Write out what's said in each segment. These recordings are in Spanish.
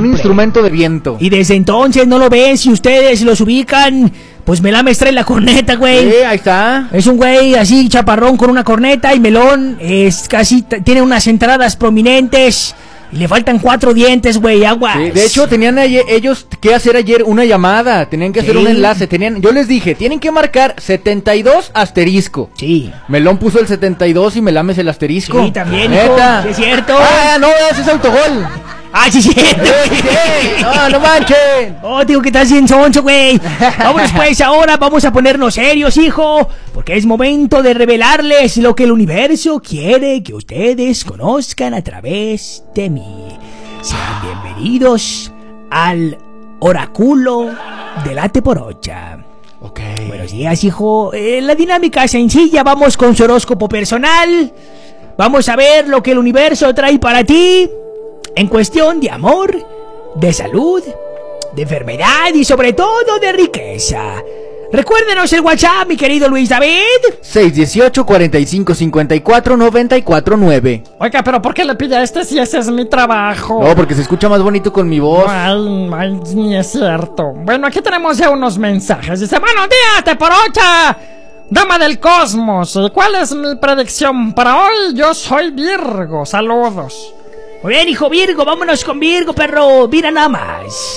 Un instrumento de viento. Y desde entonces no lo ven, si ustedes los ubican, pues Melames trae la corneta, güey. Sí, ahí está. Es un güey así chaparrón con una corneta, y Melón es casi, tiene unas entradas prominentes. Y le faltan 4 dientes, güey, aguas. Sí, de hecho, tenían ellos que hacer ayer una llamada. Tenían que hacer un enlace. Yo les dije, tienen que marcar 72 asterisco. Sí. Melón puso el 72 y Melames el asterisco. Sí, también, neta. hijo, es cierto. Ah, no, ese es autogol. Ah, sí, cierto. No manchen. Oh, digo que estás bien sonso, güey. Vámonos pues, ahora vamos a ponernos serios, hijo, porque es momento de revelarles lo que el universo quiere que ustedes conozcan a través de mí. Sean bienvenidos al oráculo de la Teporocha. Ok. Buenos días, hijo. La dinámica es sencilla, vamos con su horóscopo personal. Vamos a ver lo que el universo trae para ti en cuestión de amor, de salud, de enfermedad y sobre todo de riqueza. Recuérdenos el WhatsApp, mi querido Luis David. 618-4554-949. Oiga, pero ¿por qué le pide a este si ese es mi trabajo? No, porque se escucha más bonito con mi voz. Ay, ni es cierto. Bueno, aquí tenemos ya unos mensajes. Dice, buenos días, Teporocha, dama del cosmos. ¿Cuál es mi predicción para hoy? Yo soy Virgo, saludos. Muy bien, hijo Virgo, vámonos con Virgo, perro. Mira nada más.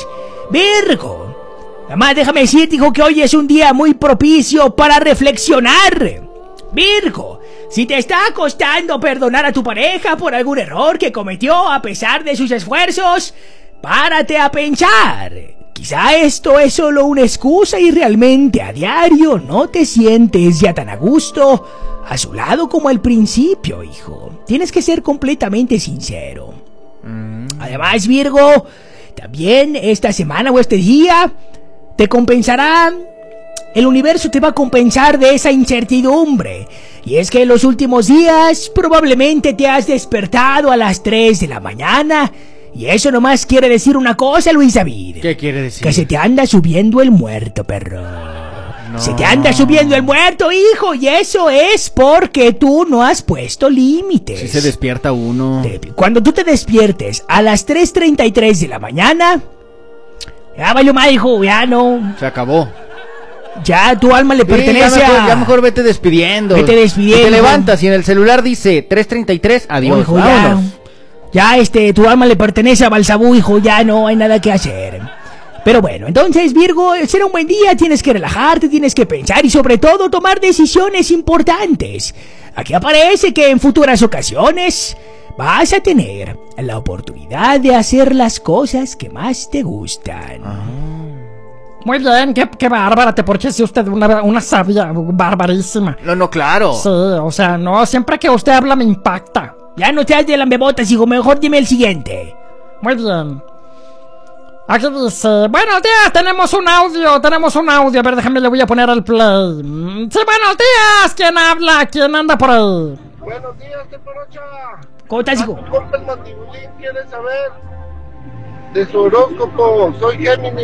Virgo, nada más déjame decirte, hijo, que hoy es un día muy propicio para reflexionar. Virgo, si te está costando perdonar a tu pareja por algún error que cometió a pesar de sus esfuerzos, párate a pensar. Quizá esto es solo una excusa y realmente a diario no te sientes ya tan a gusto a su lado como al principio, hijo. Tienes que ser completamente sincero. Además, Virgo, también esta semana o este día te compensará. El universo te va a compensar de esa incertidumbre. Y es que en los últimos días probablemente te has despertado a las 3 de la mañana. Y eso nomás quiere decir una cosa, Luis David. ¿Qué quiere decir? Que se te anda subiendo el muerto, perro. No. Se te anda subiendo el muerto, hijo. Y eso es porque tú no has puesto límites. Si se despierta uno. Cuando tú te despiertes a las 3:33 de la mañana, ya valió mal, hijo, ya no. Se acabó. Ya tu alma le pertenece ya mejor vete despidiendo. Vete despidiendo. Te levantas y en el celular dice 3:33, adiós, hijo, vámonos. Ya tu alma le pertenece a Balsabú, hijo, ya no hay nada que hacer. Pero bueno, entonces, Virgo, será un buen día, tienes que relajarte, tienes que pensar y sobre todo tomar decisiones importantes. Aquí aparece que en futuras ocasiones vas a tener la oportunidad de hacer las cosas que más te gustan. Muy bien, qué bárbara, Teporocha, si usted una sabia barbarísima. No, claro. Sí, o sea, no, siempre que usted habla me impacta. Ya no te has de lambebotas, hijo, mejor dime el siguiente. Muy bien. Aquí dice, buenos días, tenemos un audio. A ver, déjame, le voy a poner el play. Sí, buenos días, ¿quién habla? ¿Quién anda por ahí? Buenos días, Teporocha. ¿Cómo estás, hijo? Tu compa el Mandibulín quiere saber de su horóscopo. Soy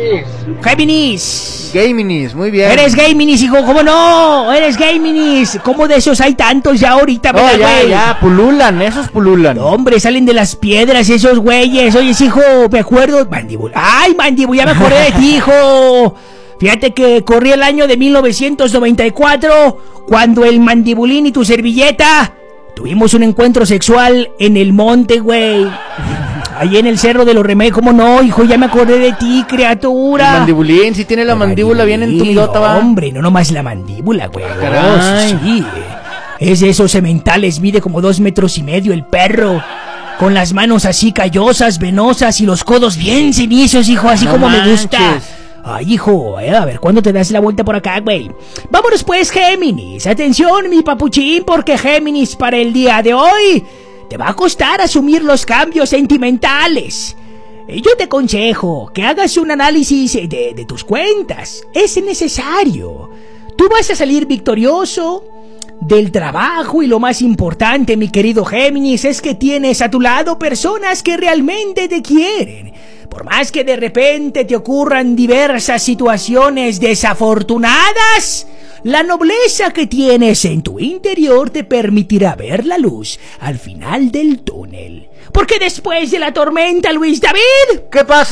Géminis, muy bien. Eres Géminis, hijo, ¿cómo no? Eres Géminis. ¿Cómo de esos hay tantos ya ahorita? No, ya, pululan, esos pululan. No, hombre, salen de las piedras esos güeyes. Oye, hijo, me acuerdo. Ay, Mandibul, ya me acordé de ti, hijo. Fíjate que corrí el año de 1994, cuando el Mandibulín y tu servilleta tuvimos un encuentro sexual en el monte, güey. Ahí en el Cerro de los Remedios. ¿Cómo no, hijo? Ya me acordé de ti, criatura. El Mandibulín, si tiene la mandíbula bien entumidota, va. Hombre, no nomás la mandíbula, güey. Caray. Sí. Es de esos sementales, mide como 2,5 metros el perro. Con las manos así callosas, venosas y los codos bien cenizos, hijo, así como me gusta. Ay, hijo, a ver, ¿cuándo te das la vuelta por acá, güey? Vámonos pues, Géminis. Atención, mi papuchín, porque Géminis para el día de hoy te va a costar asumir los cambios sentimentales. Yo te aconsejo que hagas un análisis de tus cuentas. Es necesario. Tú vas a salir victorioso del trabajo y lo más importante, mi querido Géminis, es que tienes a tu lado personas que realmente te quieren. Por más que de repente te ocurran diversas situaciones desafortunadas, la nobleza que tienes en tu interior te permitirá ver la luz al final del túnel. Porque después de la tormenta, Luis David, ¿qué pasa?